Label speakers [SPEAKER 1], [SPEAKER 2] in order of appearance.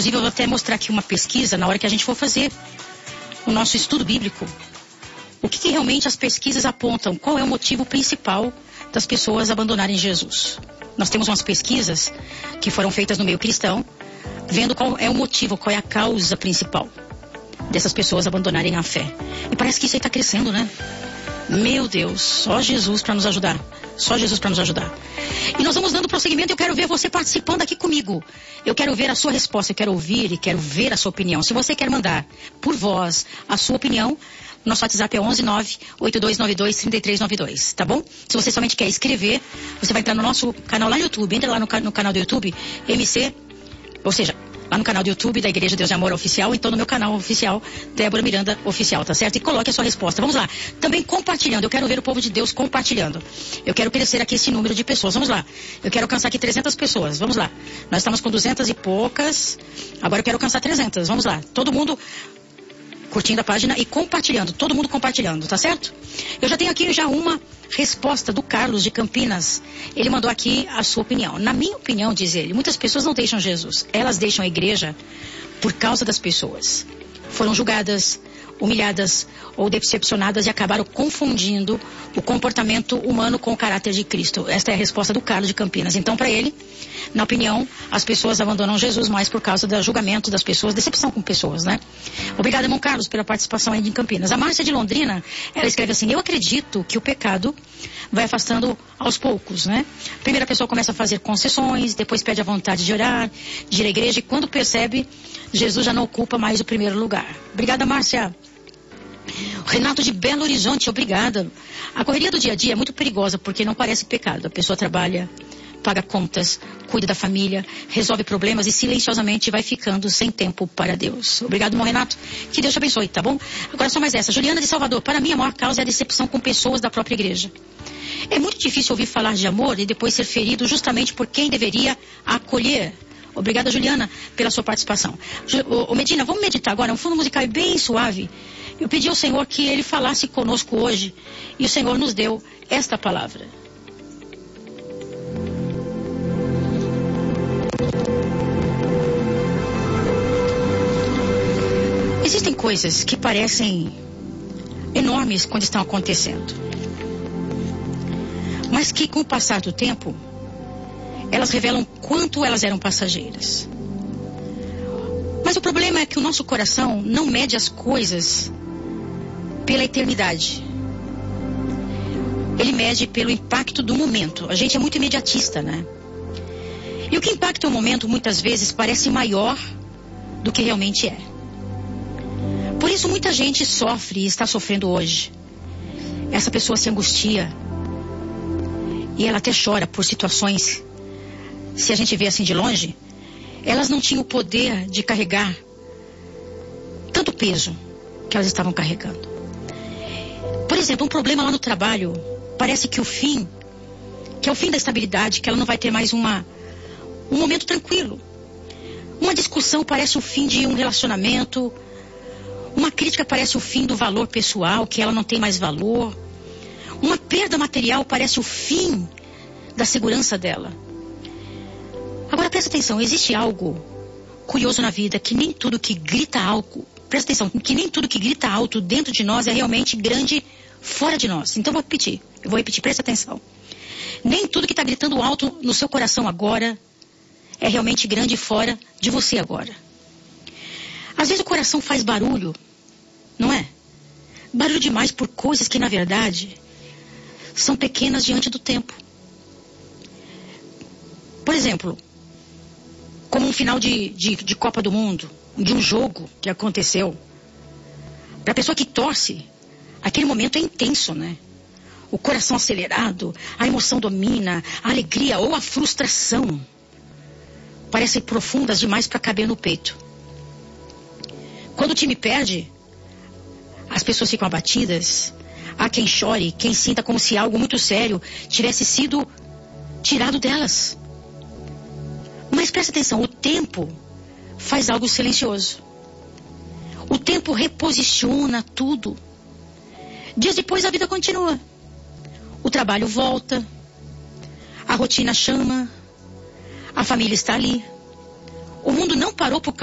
[SPEAKER 1] Inclusive, eu vou até mostrar aqui uma pesquisa na hora que a gente for fazer o nosso estudo bíblico. O que realmente as pesquisas apontam? Qual é o motivo principal das pessoas abandonarem Jesus? Nós temos umas pesquisas que foram feitas no meio cristão, vendo qual é o motivo, qual é a causa principal dessas pessoas abandonarem a fé. E parece que isso aí está crescendo, né? Meu Deus, só Jesus para nos ajudar. Só Jesus para nos ajudar. E nós vamos dando prosseguimento. Eu quero ver você participando aqui comigo. Eu quero ver a sua resposta. Eu quero ouvir e quero ver a sua opinião. Se você quer mandar por voz a sua opinião, nosso WhatsApp é 11982923392, tá bom? Se você somente quer escrever, você vai entrar no nosso canal lá no YouTube. Entra lá no canal do YouTube, MC, ou seja, lá no canal do YouTube da Igreja Deus de Amor Oficial, então no meu canal oficial, Débora Miranda Oficial, tá certo? E coloque a sua resposta. Vamos lá. Também compartilhando. Eu quero ver o povo de Deus compartilhando. Eu quero crescer aqui esse número de pessoas. Vamos lá. Eu quero alcançar aqui 300 pessoas. Vamos lá. Nós estamos com 200 e poucas. Agora eu quero alcançar 300. Vamos lá. Todo mundo curtindo a página e compartilhando. Todo mundo compartilhando, tá certo? Eu já tenho aqui uma resposta do Carlos de Campinas. Ele mandou aqui a sua opinião. Na minha opinião, diz ele, muitas pessoas não deixam Jesus. Elas deixam a igreja por causa das pessoas. Foram julgadas, humilhadas ou decepcionadas e acabaram confundindo o comportamento humano com o caráter de Cristo. Esta é a resposta do Carlos de Campinas. Então, para ele, na opinião, as pessoas abandonam Jesus mais por causa do julgamento das pessoas, decepção com pessoas, né? Obrigada, irmão Carlos, pela participação aí em Campinas. A Márcia de Londrina, ela escreve assim: eu acredito que o pecado vai afastando aos poucos, né? Primeiro a pessoa começa a fazer concessões, depois perde a vontade de orar, de ir à igreja, e quando percebe, Jesus já não ocupa mais o primeiro lugar. Obrigada, Márcia. Renato de Belo Horizonte, obrigada. A correria do dia a dia é muito perigosa porque não parece pecado. A pessoa trabalha, paga contas, cuida da família, resolve problemas e silenciosamente vai ficando sem tempo para Deus. Obrigado, irmão Renato. Que Deus te abençoe, tá bom? Agora só mais essa. Juliana de Salvador. Para mim, a maior causa é a decepção com pessoas da própria igreja. É muito difícil ouvir falar de amor e depois ser ferido justamente por quem deveria acolher. Obrigada, Juliana, pela sua participação. Medina, vamos meditar agora. Um fundo musical bem suave. Eu pedi ao Senhor que Ele falasse conosco hoje. E o Senhor nos deu esta palavra. Existem coisas que parecem enormes quando estão acontecendo. Mas que com o passar do tempo, elas revelam quanto elas eram passageiras. Mas o problema é que o nosso coração não mede as coisas pela eternidade. Ele mede pelo impacto do momento. A gente é muito imediatista, né? E o que impacta o momento muitas vezes parece maior do que realmente é. Por isso muita gente sofre e está sofrendo hoje. Essa pessoa se angustia e ela até chora por situações, se a gente vê assim de longe, elas não tinham o poder de carregar tanto peso que elas estavam carregando. Por exemplo, um problema lá no trabalho, parece que é o fim da estabilidade, que ela não vai ter mais um momento tranquilo. Uma discussão parece o fim de um relacionamento, uma crítica parece o fim do valor pessoal, que ela não tem mais valor. Uma perda material parece o fim da segurança dela. Agora presta atenção, existe algo curioso na vida, que nem tudo que grita alto, presta atenção, que nem tudo que grita alto dentro de nós é realmente grande fora de nós. Então eu vou repetir, presta atenção. Nem tudo que está gritando alto no seu coração agora é realmente grande fora de você agora. Às vezes o coração faz barulho, não é? Barulho demais por coisas que na verdade são pequenas diante do tempo. Por exemplo, como um final de Copa do Mundo, de um jogo que aconteceu. Para a pessoa que torce, aquele momento é intenso, né? O coração acelerado, a emoção domina, a alegria ou a frustração parecem profundas demais para caber no peito. Quando o time perde, as pessoas ficam abatidas. Há quem chore, quem sinta como se algo muito sério tivesse sido tirado delas. Mas presta atenção, o tempo faz algo silencioso. O tempo reposiciona tudo. Dias depois a vida continua. O trabalho volta. A rotina chama. A família está ali. O mundo não parou por